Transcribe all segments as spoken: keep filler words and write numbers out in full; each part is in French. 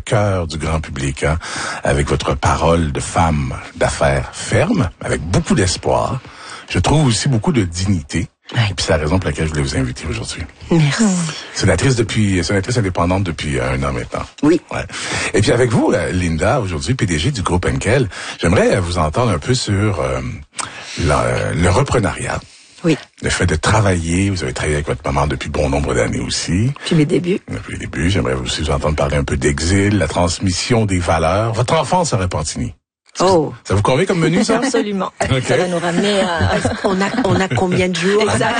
cœur du grand public, hein, avec votre parole de femme d'affaires ferme, avec beaucoup d'espoir. Je trouve aussi beaucoup de dignité. Oui. Et puis c'est la raison pour laquelle je voulais vous inviter aujourd'hui. Merci. Sénatrice depuis, sénatrice indépendante depuis un an maintenant. Oui. Ouais. Et puis avec vous, Linda, aujourd'hui P D G du groupe Henkel, j'aimerais vous entendre un peu sur euh, la, le reprenariat. Oui. Le fait de travailler, vous avez travaillé avec votre maman depuis bon nombre d'années aussi. Depuis mes débuts. Depuis les débuts, j'aimerais aussi vous entendre parler un peu d'exil, la transmission des valeurs. Votre enfance à Repentigny. Oh. Ça vous convient comme menu, ça? Absolument. Okay. Ça va nous ramener à... on a, on a combien de jours? Exact.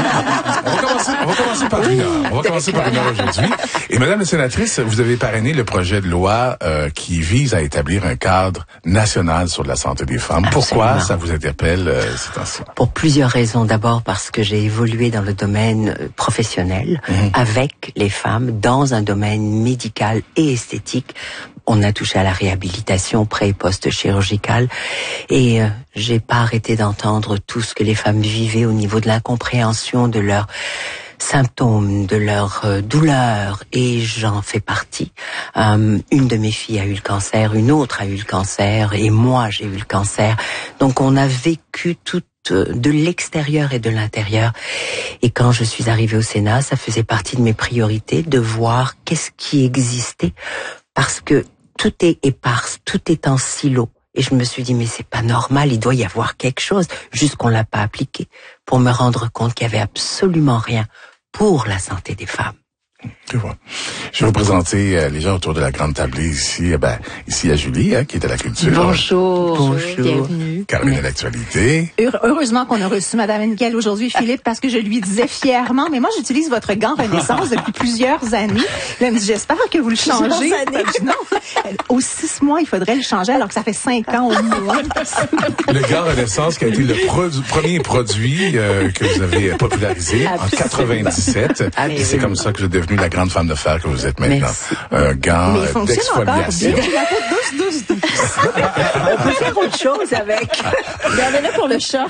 on, va commencer, on va commencer par une heure. On va commencer par une heure aujourd'hui. Et Madame la sénatrice, vous avez parrainé le projet de loi euh, qui vise à établir un cadre national sur la santé des femmes. Absolument. Pourquoi ça vous interpelle euh, ces temps-ci? Pour plusieurs raisons. D'abord parce que j'ai évolué dans le domaine professionnel mmh. avec les femmes dans un domaine médical et esthétique. On a touché à la réhabilitation pré- et post-chirurgicale et euh, j'ai pas arrêté d'entendre tout ce que les femmes vivaient au niveau de l'incompréhension de leurs symptômes, de leurs euh, douleurs et j'en fais partie. Euh, une de mes filles a eu le cancer, une autre a eu le cancer et moi j'ai eu le cancer. Donc on a vécu tout de l'extérieur et de l'intérieur. Et quand je suis arrivée au Sénat, ça faisait partie de mes priorités de voir qu'est-ce qui existait parce que tout est éparse, tout est en silo. Et je me suis dit, mais c'est pas normal, il doit y avoir quelque chose, juste qu'on l'a pas appliqué, pour me rendre compte qu'il y avait absolument rien pour la santé des femmes. Je vois. Je vais vous présenter euh, les gens autour de la grande tablée ici. Eh ben, ici, il y a Julie, hein, qui est à la culture. Bonjour. Bonjour. Bienvenue. Caroline à l'actualité. Heureusement qu'on a reçu Madame Henkel aujourd'hui, Philippe, parce que je lui disais fièrement, mais moi, j'utilise votre gant Renaissance depuis plusieurs années. Là, elle me dit, j'espère que vous le changez. Non. Aux six mois, il faudrait le changer, alors que ça fait cinq ans au moins. Le gant Renaissance qui a été le produ- premier produit euh, que vous avez popularisé Absolument. en quatre-vingt-dix-sept. Absolument. Et c'est comme ça que vous êtes devenue la grande femme de fer que vous êtes maintenant. Merci. Un gant Mais il fonctionne encore d'exfoliation. bien. Il a fait douce, douce, douce. On peut faire autre chose avec. Gardez-le pour le chat.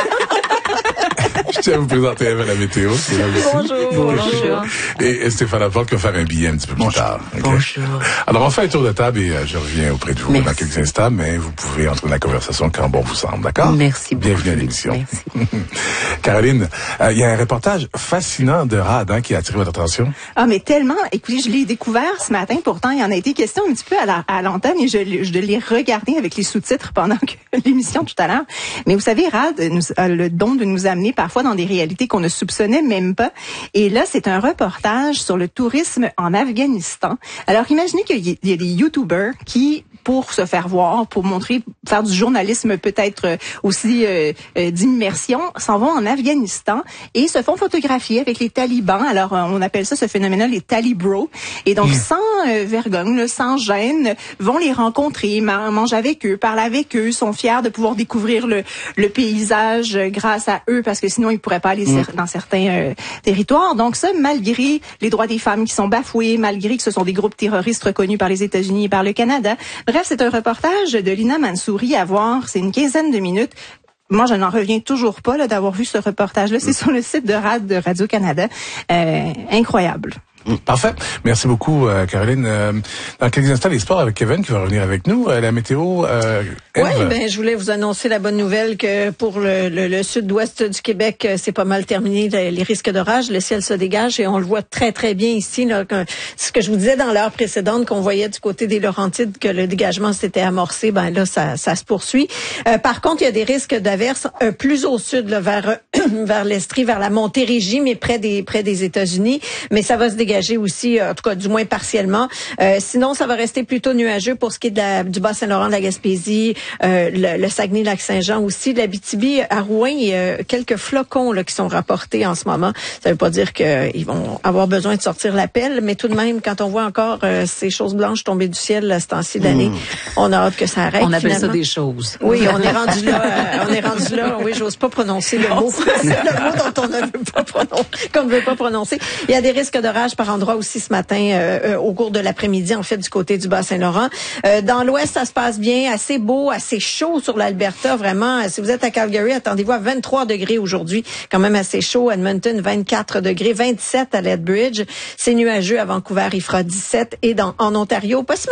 Je tiens à vous présenter Eve à la météo, qui est là aussi. Bonjour. Bonjour. Et Stéphane Laporte qui va faire un billet un petit peu plus Bonjour. tard. Okay? Bonjour. Alors, on fait un tour de table et euh, je reviens auprès de vous Merci. dans quelques instants, mais vous pouvez entrer dans la conversation quand bon vous semble, d'accord? Merci beaucoup. Bienvenue à l'émission. Merci. Caroline, euh, il y a un reportage fascinant de R A D hein, qui a attiré votre attention. Ah, mais tellement. Écoutez, je l'ai découvert ce matin. Pourtant, il y en a été question un petit peu à, la, à l'antenne et je, je l'ai regardé avec les sous-titres pendant que l'émission tout à l'heure. Mais vous savez, R A D nous, a le don de nous amener parfois dans des réalités qu'on ne soupçonnait même pas. Et là, c'est un reportage sur le tourisme en Afghanistan. Alors, imaginez qu'il y, y a des YouTubers qui, pour se faire voir, pour montrer, faire du journalisme peut-être aussi euh, euh, d'immersion, s'en vont en Afghanistan et se font photographier avec les talibans. Alors, euh, on appelle ça ce phénomène-là les talibros. Et donc, mmh. sans euh, vergogne, là, sans gêne, vont les rencontrer, mangent avec eux, parlent avec eux, sont fiers de pouvoir découvrir le, le paysage grâce à eux, parce que sinon, ils pourraient pas aller mmh. dans certains euh, territoires. Donc ça, malgré les droits des femmes qui sont bafoués, malgré que ce sont des groupes terroristes reconnus par les États-Unis et par le Canada. Bref, c'est un reportage de Lina Mansouri à voir. C'est une quinzaine de minutes. Moi, je n'en reviens toujours pas là, d'avoir vu ce reportage-là. C'est sur le site de R A D de Radio-Canada. Euh, incroyable. Parfait. Merci beaucoup, euh, Caroline. Euh, dans quelques instants, les sports avec Kevin qui va revenir avec nous. Euh, la météo, euh, Oui, ben je voulais vous annoncer la bonne nouvelle que pour le, le, le sud-ouest du Québec, c'est pas mal terminé les, les risques d'orage. Le ciel se dégage et on le voit très, très bien ici. Là, que, ce que je vous disais dans l'heure précédente, qu'on voyait du côté des Laurentides que le dégagement s'était amorcé, ben là, ça, ça se poursuit. Euh, par contre, il y a des risques d'averses euh, plus au sud, là, vers, vers l'Estrie, vers la Montérégie, mais près des, près des États-Unis. Mais ça va se dégager aussi, en tout cas du moins partiellement. Euh, sinon, ça va rester plutôt nuageux pour ce qui est de la, du Bas-Saint-Laurent, de la Gaspésie, euh, le, le Saguenay-Lac-Saint-Jean aussi, de l'Abitibi à Rouen. Il y a quelques flocons là, qui sont rapportés en ce moment. Ça veut pas dire qu'ils vont avoir besoin de sortir la pelle, mais tout de même, quand on voit encore euh, ces choses blanches tomber du ciel à ce temps-ci de l'année, mmh. on a hâte que ça arrête. On appelle finalement. ça des choses. Oui, on est rendu là. Euh, on est rendu là. Oui, j'ose pas prononcer le mot. C'est le mot dont on ne veut pas prononcer, qu'on ne veut pas prononcer. Il y a des risques d'orage par endroit aussi ce matin, euh, euh, au cours de l'après-midi, en fait, du côté du Bas-Saint-Laurent. Euh, dans l'ouest, ça se passe bien, assez beau, assez chaud sur l'Alberta, vraiment. Si vous êtes à Calgary, attendez-vous à vingt-trois degrés aujourd'hui, quand même assez chaud. Edmonton, vingt-quatre degrés, vingt-sept à Lethbridge. C'est nuageux à Vancouver, il fera dix-sept. Et dans, en Ontario, pas si